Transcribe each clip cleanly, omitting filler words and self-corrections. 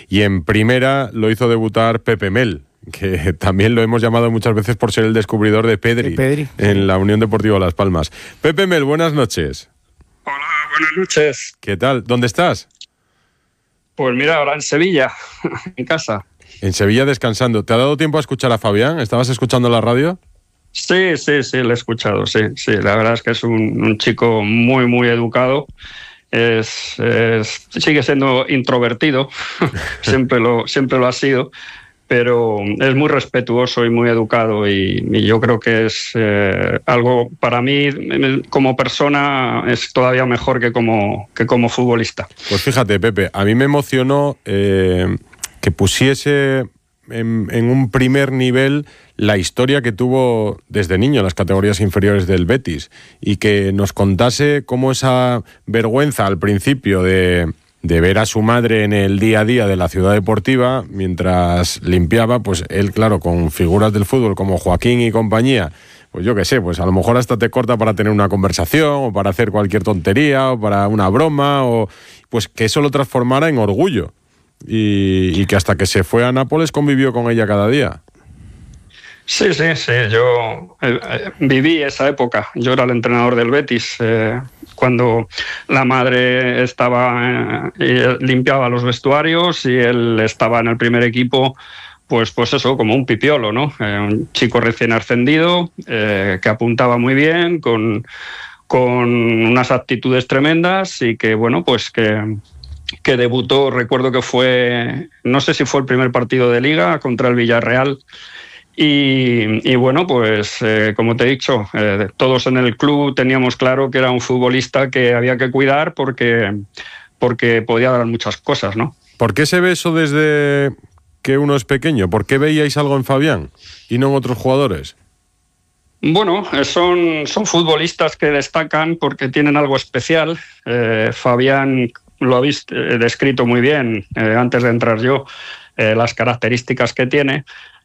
Y en primera lo hizo debutar Pepe Mel, que también lo hemos llamado muchas veces por ser el descubridor de Pedri. En la Unión Deportiva Las Palmas. Pepe Mel, buenas noches. Hola, buenas noches. ¿Qué tal? ¿Dónde estás? Pues mira, ahora en Sevilla, en casa. En Sevilla descansando. ¿Te ha dado tiempo a escuchar a Fabián? ¿Estabas escuchando la radio? Sí, lo he escuchado, sí. La verdad es que es un chico muy, muy educado. Sigue siendo introvertido, siempre lo ha sido, pero es muy respetuoso y muy educado y yo creo que es algo, para mí, como persona, es todavía mejor que como futbolista. Pues fíjate, Pepe, a mí me emocionó que pusiese en un primer nivel la historia que tuvo desde niño en las categorías inferiores del Betis y que nos contase cómo esa vergüenza al principio de ver a su madre en el día a día de la ciudad deportiva mientras limpiaba, pues él, claro, con figuras del fútbol como Joaquín y compañía, pues yo qué sé, pues a lo mejor hasta te corta para tener una conversación o para hacer cualquier tontería o para una broma, o pues que eso lo transformara en orgullo y que hasta que se fue a Nápoles convivió con ella cada día. Sí, yo viví esa época. Yo era el entrenador del Betis cuando la madre estaba limpiaba los vestuarios y él estaba en el primer equipo, pues eso, como un pipiolo, ¿no? Un chico recién ascendido que apuntaba muy bien, con unas aptitudes tremendas y que, bueno, pues que debutó, recuerdo que fue, no sé si fue el primer partido de Liga contra el Villarreal. Y bueno, pues como te he dicho, todos en el club teníamos claro que era un futbolista que había que cuidar porque podía dar muchas cosas, ¿no? ¿Por qué se ve eso desde que uno es pequeño? ¿Por qué veíais algo en Fabián y no en otros jugadores? Bueno, son futbolistas que destacan porque tienen algo especial. Fabián lo habéis descrito muy bien antes de entrar yo, las características que tiene.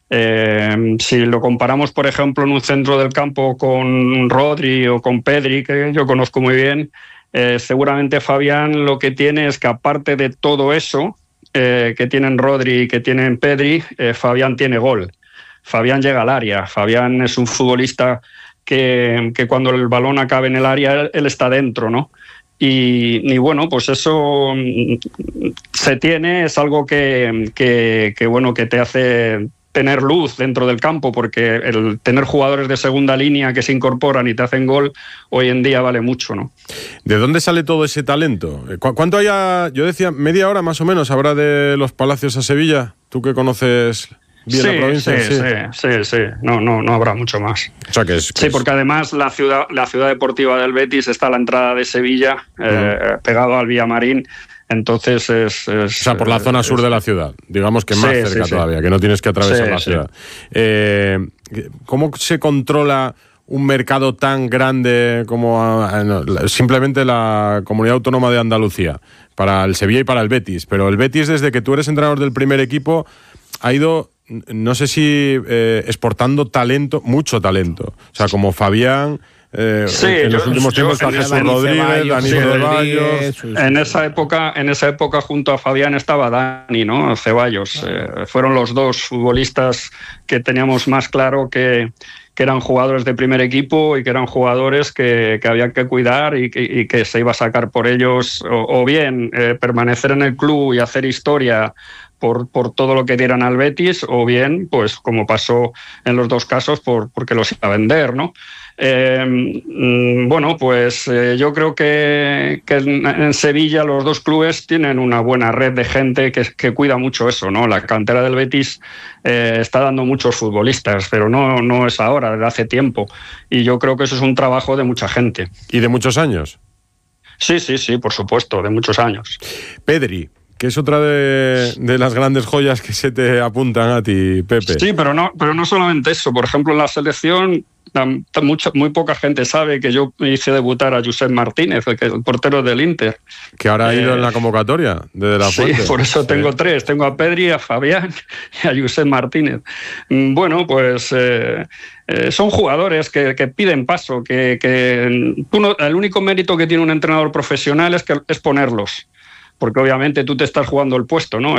Si lo comparamos, por ejemplo, en un centro del campo con Rodri o con Pedri, que yo conozco muy bien, seguramente Fabián lo que tiene es que, aparte de todo eso que tienen Rodri y que tienen Pedri, Fabián tiene gol. Fabián llega al área. Fabián es un futbolista que cuando el balón acabe en el área, él está dentro, ¿no? Y bueno, pues eso se tiene, es algo que bueno, que te hace tener luz dentro del campo, porque el tener jugadores de segunda línea que se incorporan y te hacen gol hoy en día vale mucho, ¿no? ¿De dónde sale todo ese talento? ¿Cuánto haya? Yo decía, media hora más o menos habrá de Los Palacios a Sevilla, tú que conoces bien la provincia. Sí. No habrá mucho más. O sea, sí, porque además la ciudad deportiva del Betis está a la entrada de Sevilla, pegado al Villamarín. Entonces o sea, por la zona sur de la ciudad, digamos que más cerca todavía, que no tienes que atravesar la ciudad. ¿Cómo se controla un mercado tan grande como simplemente la Comunidad Autónoma de Andalucía, para el Sevilla y para el Betis? Pero el Betis, desde que tú eres entrenador del primer equipo, ha ido, no sé si exportando talento, mucho talento. O sea, como Fabián... en los últimos tiempos está Jesús Rodríguez, Dani Ceballos. En esa época junto a Fabián estaba Dani, ¿no? Ceballos. Fueron los dos futbolistas que teníamos más claro que eran jugadores de primer equipo y que eran jugadores que había que cuidar y que se iba a sacar por ellos, o bien permanecer en el club y hacer historia por todo lo que dieran al Betis, o bien, pues como pasó en los dos casos, porque los iba a vender, ¿no? Bueno, pues yo creo que en Sevilla los dos clubes tienen una buena red de gente que cuida mucho eso, ¿no? La cantera del Betis está dando muchos futbolistas, pero no es ahora, desde hace tiempo. Y yo creo que eso es un trabajo de mucha gente. ¿Y de muchos años? Sí, por supuesto, de muchos años. Pedri, que es otra de las grandes joyas que se te apuntan a ti, Pepe. Sí, pero no solamente eso. Por ejemplo, en la selección, muy poca gente sabe que yo hice debutar a Josep Martínez, el portero del Inter. Que ahora ha ido en la convocatoria de la Fuente. Sí, por eso tengo tres. Tengo a Pedri, a Fabián y a Josep Martínez. Bueno, pues son jugadores que piden paso, el único mérito que tiene un entrenador profesional es ponerlos. Porque obviamente tú te estás jugando el puesto, ¿no?